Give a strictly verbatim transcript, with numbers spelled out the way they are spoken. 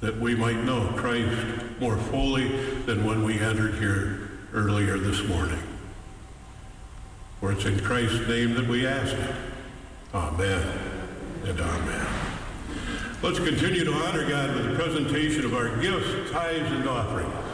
that we might know Christ more fully than when we entered here earlier this morning. For it's in Christ's name that we ask it. Amen and amen. Let's continue to honor God with the presentation of our gifts, tithes, and offerings.